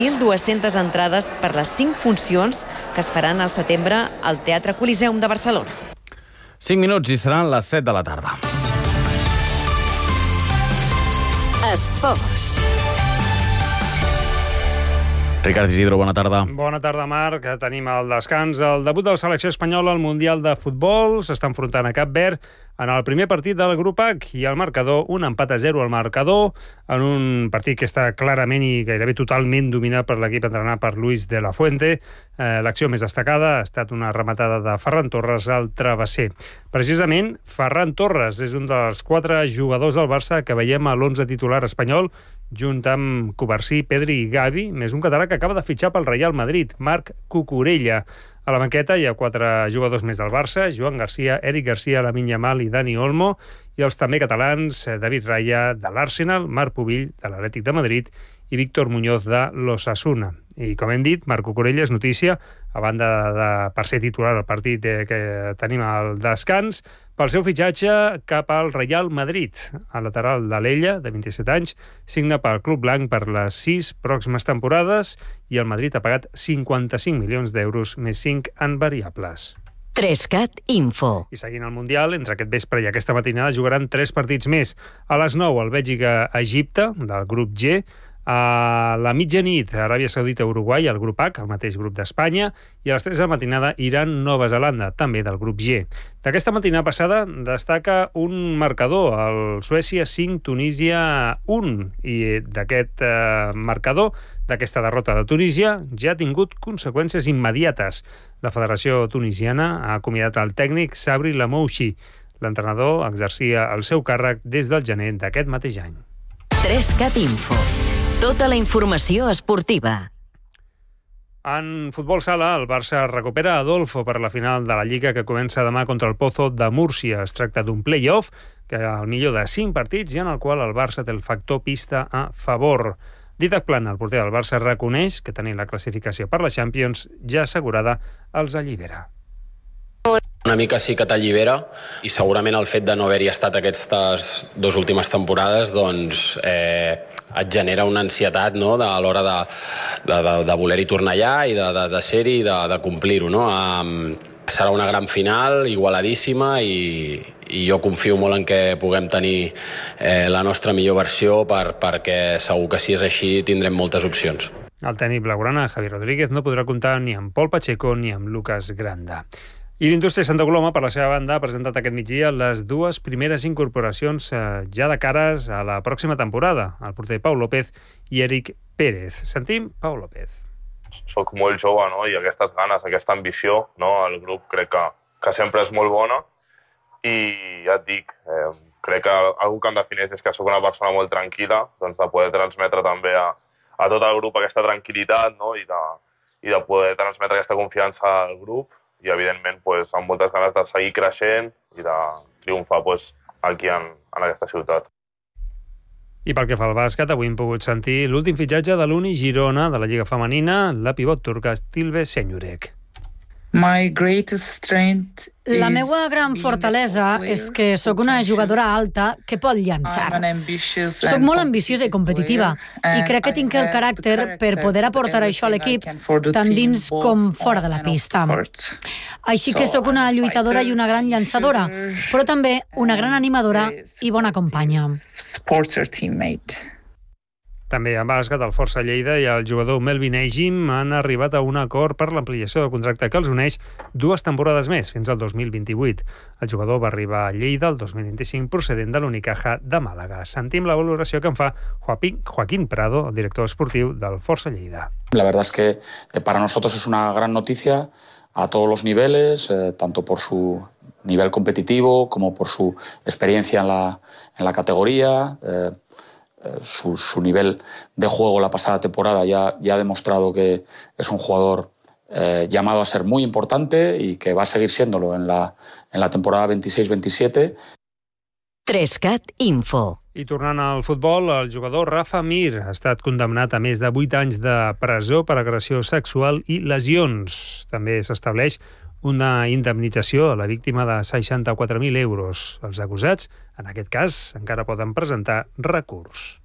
1.200 entrades per les 5 funcions que es faran al setembre al Teatre Coliseum de Barcelona. 5 minuts i seran les 7 de la tarda. Esports. Ricard Isidro, bona tarda. Bona tarda, Marc. Tenim el descans. El debut de la selecció espanyola al Mundial de Futbol s'està enfrontant a Cap Verd en el primer partit del grup H i el marcador, un empat a 0 al marcador, en un partit que està clarament i gairebé totalment dominat per l'equip entrenat per Luis de la Fuente. L'acció més destacada ha estat una rematada de Ferran Torres al travesser. Precisament, Ferran Torres és un dels 4 jugadors del Barça que veiem a l'11 titular espanyol, junt amb Covarsí, Pedri i Gavi, més un català que acaba de fitxar pel Real Madrid, Marc Cucurella. A la banqueta hi ha 4 jugadors més del Barça, Joan Garcia, Eric Garcia, Lamine Yamal i Dani Olmo, i els també catalans David Raya de l'Arsenal, Marc Pubill de l'Atlètic de Madrid i Víctor Muñoz de l'Osasuna. I com hem dit, Marc Cucurella és notícia, a banda de per ser titular al partit que tenim al descans, pel seu fitxatge cap al Real Madrid. El lateral de l'Ella, de 27 anys, signa pel Club Blanc per les 6 pròximes temporades i el Madrid ha pagat 55 milions d'euros més 5 en variables. 3CAT Info. I seguint el Mundial, entre aquest vespre i aquesta matinada jugaran 3 partits més. A les 9, el Bèlgica-Egipte, del grup G. A la mitjanit, Aràbia Saudita-Uruguai, el grup H, el mateix grup d'Espanya, i a les 3 de la matinada, Iran-Nova Zelanda, també del grup G. D'aquesta matinada passada destaca un marcador, el Suècia 5, Tunísia 1, i d'aquest marcador, d'aquesta derrota de Tunísia, ja ha tingut conseqüències immediates. La Federació Tunisiana ha acomiadat el tècnic Sabri Lamouchi. L'entrenador exercia el seu càrrec des del gener d'aquest mateix any. 3CAT Info. Tota la informació esportiva. En futbol sala, el Barça recupera Adolfo per la final de la Lliga que comença demà contra el Pozo de Múrcia. Es tracta d'un play-off que al millor de 5 partits i en el qual el Barça té el factor pista a favor. Didac Plana, el porter del Barça, reconeix que tenir la classificació per la Champions ja assegurada els allibera. Una mica sí que t'allibera i segurament el fet de no haver-hi estat aquestes 2 últimes temporades doncs et genera una ansietat, no?, a l'hora de voler-hi tornar allà i de ser-hi i de complir-ho, no? Serà una gran final, igualadíssima i jo confio molt en que puguem tenir la nostra millor versió perquè segur que si és així tindrem moltes opcions. El tècnic blaugrana, Javi Rodríguez, no podrà comptar ni amb Pol Pacheco ni amb Lucas Granda. I l'Indústria Santa Coloma, per la seva banda, ha presentat aquest migdia les 2 primeres incorporacions ja de cares a la pròxima temporada, el porter Pau López i Eric Pérez. Sentim Pau López. Soc molt jove, no?, i aquestes ganes, aquesta ambició, no?, el grup crec que sempre és molt bona i ja et dic, crec que algú que em defineix és que sóc una persona molt tranquil·la, doncs de poder transmetre també a tot el grup aquesta tranquil·litat, no?, i de poder transmetre aquesta confiança al grup i, evidentment, amb moltes ganes de seguir creixent i de triomfar aquí en aquesta ciutat. I pel que fa al bàsquet, avui hem pogut sentir l'últim fitxatge de l'Uni Girona de la Lliga Femenina, la pivot turca Tilbe Senjurek. La meva gran fortalesa és que sóc una jugadora alta que pot llançar. Soc molt ambiciosa i competitiva i crec que tinc el caràcter per poder aportar això a l'equip tant dins com fora de la pista. Així que sóc una lluitadora i una gran llançadora, però també una gran animadora i bona companya. També en bàsquet, el Força Lleida i el jugador Melvin Egim han arribat a un acord per l'ampliació del contracte que els uneix 2 temporades més, fins al 2028. El jugador va arribar a Lleida el 2025 procedent de l'Unicaja de Màlaga. Sentim la valoració que en fa Joaquín Prado, el director esportiu del Força Lleida. La verdad es que para nosotros es una gran noticia a todos los niveles, tanto por su nivel competitivo como por su experiencia en la categoría. Su nivel de juego la pasada temporada ya ha demostrado que es un jugador llamado a ser muy importante y que va a seguir siéndolo en la temporada 26-27. 3CAT Info. I tornant al futbol, el jugador Rafa Mir ha estat condemnat a més de 8 anys de presó per agressió sexual i lesions. També s'estableix una indemnització a la víctima de 64.000 euros. Els acusats, en aquest cas, encara poden presentar recurs.